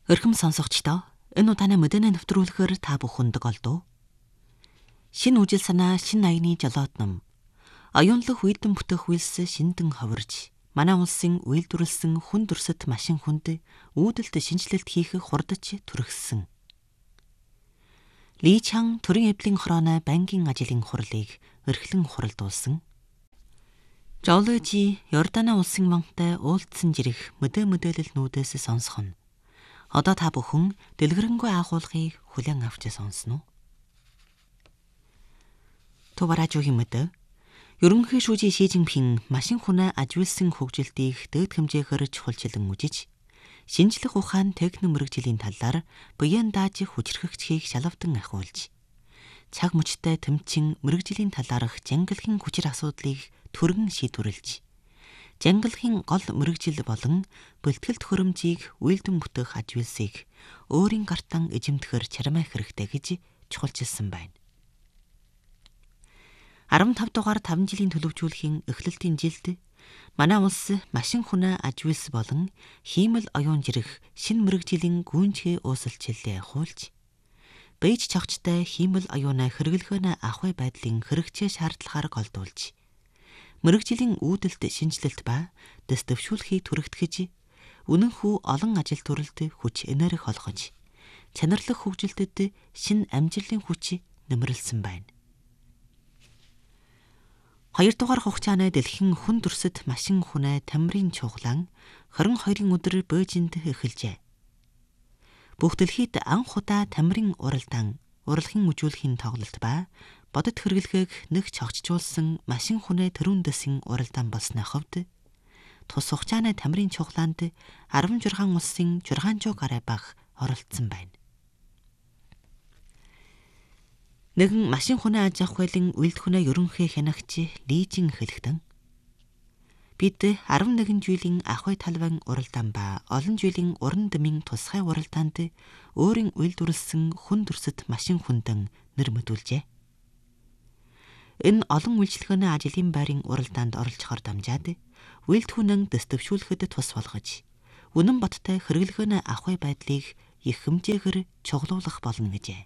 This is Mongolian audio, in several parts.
Өрхөм сонсогчдоо энэ удааны мэдээний нэвтрүүлгээр та бүхэнд олдов. Шинэ үжил санаа, шинэ аяны жолоод ном. Оюунлах үйлдэн бүтээх үйлс шиндэн ховирж, манай улсын үйлдвэрлэсэн хүн төрсөд машин хүнд үүдэлт шинжилэлт хийх хурдж түргсэн. Ли Чан төрийн эвлийн хорооны банкийн ажлын хурлыг эрхлэн хуралдуулсан. Жолоожи Йорданы улсын мантай уулзсан жирэх мэдээлэл нүүдээс сонсох нь. Одоо та бүхэн дэлгэрэнгүй агуулгыг хүлээн авч сонсно. Товаражуугийн мэдээ. Ерөнхий шүүжийн Ши Жинпин машин хүнээ ажигласан хөгжилтийг дээд хэмжээгээр чухалчлан үжиж, шинжлэх ухаан техник мэргэжлийн талаар буян дааж хүчрхэгчхийг шалавдан ахиулж, цаг мөчтэй тэмцэн мэргэжлийн талаарх жангилхийн хүчир асуудлыг түргэн шийдвэрлэж, жангилхийн гол мэргэжил болон бэлтгэл төхөөрөмжийг үйлдэн бүтээх ажигласыг өөрийн гартан эзэмдэхэр чармай хэрэгтэй гэж чухалчилсан байна. 15 дугаар 5 жилийн төлөвжүүлэхийн эхлэлтийн жилд манай улс машин хүнээ ажиглас болон хиймэл оюун жирэх шинэ мэргэжлийн гүйнжгээ уусалчлалээ хуулж, бэж чогчтой хиймэл оюунаа хэрэглэхөөнө ахуй байдлын хэрэгцээ шаардлагаар голдуулж, мэргэжлийн үүдэлт шинжилэлт ба дэс дэвшүүлэхийг түрэгтгэж, үнэнхүү олон ажил төрөлд хүч энерги олгож, чанарлах хөгжилтэд шинэ амжилтын хүч нэмэрлсэн байна. 2 дугаар хугацааны дэлхийн хүн төрсөд машин хүнээ тамирын чухлан 22-ын өдөр Бээжинд эхэлжээ. Бүх дэлхийд анх удаа тамирын уралдаан, урлагийн үжүүлэхийн тоглолт ба бодит хэрэглэхийг нэг чогчжуулсан машин хүнээ төрүүн дэсийн уралдаан болсны хувьд тус хугацааны тамирын чухлаанд 16 улсын 600 гаруй баг оролцсон байна. Нэгэн машин хүнээ аж ахуй хуулийн үйлдвэрнээ ерөнхий хянагч Ли Жин хэлэхдээ бид 11 жилийн ахуй талбайн уралдаан ба олон жилийн уран дэмийн тусгай уралдаанд өөрийн үйлдвэрлэсэн хүн төрсөд машин хүндэн нэр мэдүүлжээ. Энэ олон үйлчлэгний ажлын байрын уралдаанд оролцохоор дамжаад үйлдвэрнээ дэс дэвшүүлэхэд тус болгож, үнэн боттой хэрэглэхөөнө ахуй байдлыг их хэмжээгээр чуглуулах болно гэжээ.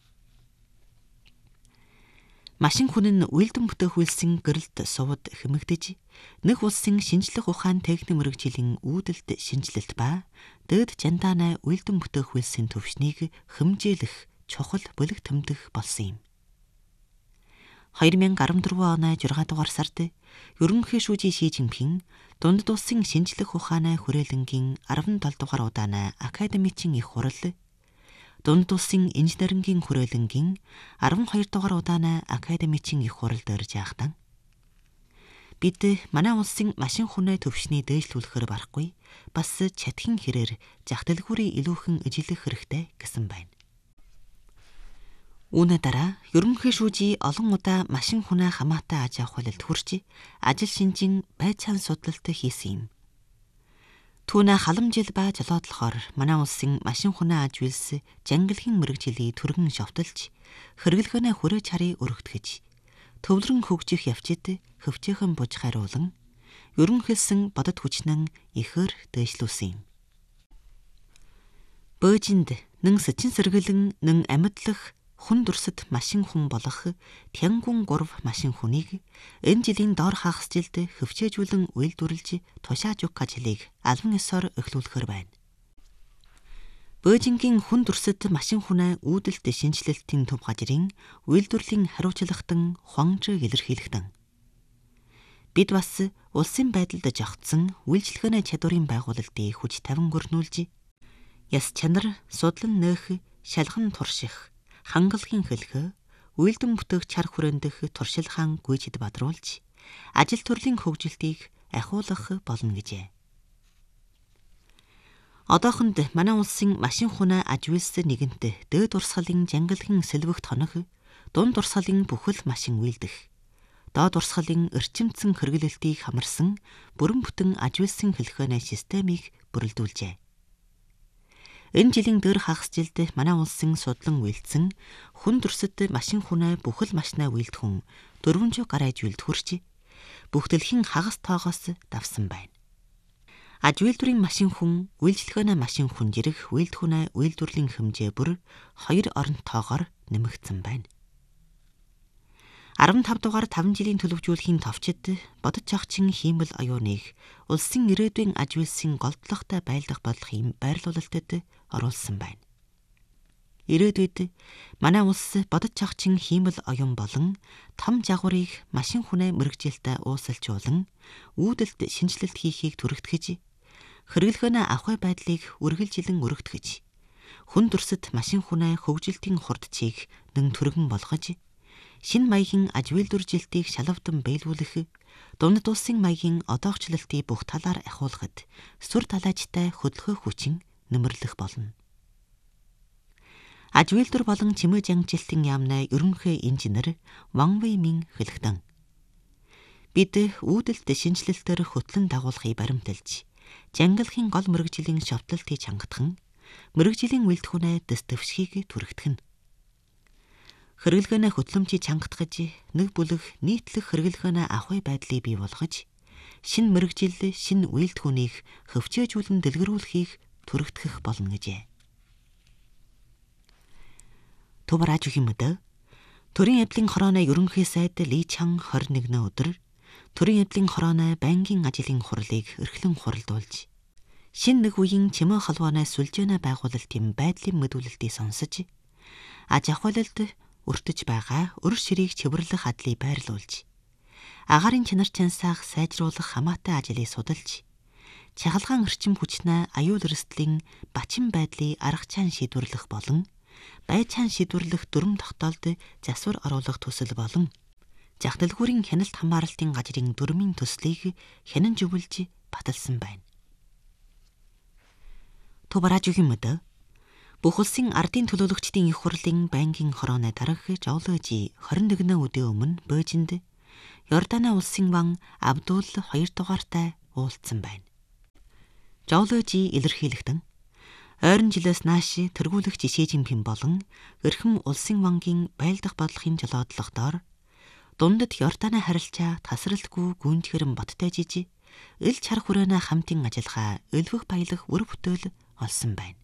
Машин хүн нь үйлдэн бүтээх үйлсийн гэрэлт сувд хэмэгдэж, нэг улсын шинжлэх ухаан техник мэргэжлийн үүдэлт шинжилэлт ба дээд жандааны үйлдэн бүтээх үйлсийн төвшнийг хэмжээлэх чухал бүлэг тэмдэг болсон юм. 2014 оны 6 дугаар сард ерөнхий шүүжийн Ши Жинпин дундад улсын шинжлэх ухааны хүрээлэнгийн 17 дугаар удааны академичийн их хурал, дунд улсын инженерингийн хүрээлэнгийн 12 дугаар удааны академичийн их хурал дээр жаахтан бид манай улсын машин хүнээ төвшний дээшлүүлэхээр барахгүй, бас чатхин хэрээр зах дэлгүүрийн илүүхэн эжилэх хэрэгтэй гэсэн байна. Үүнээ дараа ерөнхий шүүжийн олон удаа машин хүнээ хамаатай аж ахуйлалд хүрч ажил шинжийн байцаан судлалт хийсэн юм. Түүнээ халамжил ба жолоодлохоор манай улсын машин хүнээ ажиглас жангилхийн мэргэжилийг түргэн шовтолж, хэрэглэхөөнө хүрээ чарыг өргөтгөж, төвлөрөн хөгжих явцад хөвчөөхөн буж хариулан, ерөнхийлсөн бодит хүчнэн ихээр дээшлүүлсэн юм. Бээжинд нэн сэчин сэргэлэн нэн амьдлах хүн төрсөд машин хүн болох Тянгун 3 машин хүнийг энэ жилийн доор хагас жилд хөвчөөжүүлэн үйлдвэрлэж тушааж өгөх ажлыг албан ёсоор эхлүүлэхээр байна. Бээжингийн хүн төрсөд машин хүнээ үүдэлт шинжилэлтийн төв газрын үйлдвэрлэлийн хариуцлагатан Хуанжиг илэрхийлэхдээ бид бас улсын байдалд жогтсон үйлчлэгээний чадварын байгуулалтыг хүч тавин өрнүүлж, яс чанар судлан нээх, шалган турших, хангалгийн хэлхэ, үйлдэн бүтээх чар хүрээндх туршилгаан гүйцэд бадруулж, ажил төрлийн хөгжилтийг ахиулах болно гэжээ. Одоохонд манай улсын машин хүнээ ажигласан нэгэнт дээд урсгалын жангилхийн сэлбэгт хонох, дунд урсгалын бүхэл машин үйлдэх, доод урсгалын эрчимцэн хэрэглэлтийг хамарсан бүрэн бүтэн ажигласан хэлхээний системийг бүрэлдүүлжээ. Энэ жилийн дээр хагас жилд манай улсын судлан үйлдсэн хүн төрсөд машин хүнээ бүхэл машинаа үйлдэх 400 гаруй жилд хүрч бүх дэлхийн хагас тоогоос давсан байна. Аж үйлдвэрийн машин хүн, үйлчлэгэнэ машин хүн жирэх үйлдвэрнэ үйлдвэрлэлийн хэмжээ бүр 2 оронтоогоор нэмэгдсэн байна. 15 дугаар 5 жилийн төлөвжүүлэхийн товчид бодож ахчин хиймэл оюуныг улсын ирээдүйн аж үйлсийн голдлоготой байлдах бодлогын байрлуулалтад оруулсан байна. Ирээдүйд манай улс бодож ахчин хиймэл оюун болон том жагварыг машин хүнээ мэрэгжилтэй уусалжуулан үүдэлд шинжилэлт хийхийг түрэгтгэж, хэрэглэгэнэ авахай байдлыг үргэлжилэн өргөтгөж, хүн төрсөд машин хүнээ хөгжилтийн хурдчийг нэн түргэн болгож, шинэ маягийн аж үйлдвэржилтийг шалавдан биелүүлэх, дунд улсын маягийн одоогчлолтыг бүх талаар ахиулахад сүр талаажтай хөдөлгөөх хүчин нэмэрлэх болно. Аж үйлдвэр болон чимээ жангжилтын яамны ерөнхий инженер Ван Вэймин хэлэхдээ бид үүдэлт шинжилэлтээр хөтлөн дагуулгыг баримталж, жангалахын гол мэрэгжлийн шовтлолтыг чангатхан, мэрэгжлийн үйлдвэрнээ дэвшихийг түрэгтгэн. Хэрэглэгэнэ хөтлөмжийг чангатгаж, нэг бүлэг нийтлэх хэрэглэгэнэ авахай байдлыг бий болгож, шинэ мэрэгжил, шинэ үйлдвэрийг хөвчөөжүүлэн дэлгэрүүлэхийг түрэгтгэх болно гэжээ. Төбөр аж үгийн мэдээ. Төрийн ядлын хорооны ерөнхий сайд Ли Чан 21 өдөр төрийн ядлын хорооны байнгын ажлын хурлыг эрхлэн хуралдуулж, шинэ нэг үеийн чимээ холбооны сүлжээнэ байгуулалтын байдлын мэдүүлэлтийг сонсож, аж ахуйлалд өртөж байгаа өр ширийг чивэрлэх адлыг байрлуулж, агаарын чанар чансаах сайжруулах хамаатай ажлыг судалж, чахалгаан эрчим хүчнээ аюул эрсдлийн бачин байдлыг арга чан шийдвэрлэх болон байцаан шийдвэрлэх дүрм тогтоолд засвар оруулах төсөл болон жагталгүүрийн хяналт хамгаалалтын газрын дүрмийн төслийг хянан зөвлөж баталсан байна. Төбөр аж үгийн мэдээ. Бүх улсын ардын төлөөлөгчдийн их хурлын байнгын хорооны дарга Жолөөжи 21 өдрийн өмнө Бээжинд Йорданы улсын ван Абдул 2 дугаартай уулзсан байна. Жолөөжи илэрхийлэхдээ ойрон жилээс нааш тэргүүлэгч Ши Жинпин болон эрхэм улсын вангийн байлдах бодлогын жолоодлогодоор дундад Йорданы харилцаа тасралтгүй гүнжгэрэн баттай жижиг ил чар хүрээнэ хамтын ажиллагаа өлвөх баялаг үр бүтээл олсон байна.